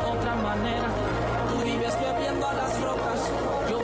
otra manera. Tú vives bebiendo a las rocas, yo